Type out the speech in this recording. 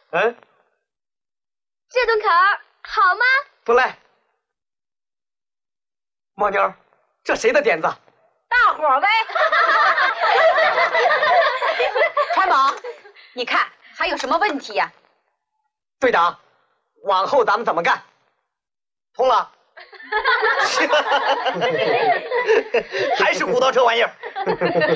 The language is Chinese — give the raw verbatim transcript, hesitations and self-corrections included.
嗯， 这顿烤儿好吗？ 不赖。猫妞，这谁的点子？ 大伙儿呗。川宝，你看还有什么问题呀？ 队长，往后咱们怎么干？通了。还是骨头这玩意儿。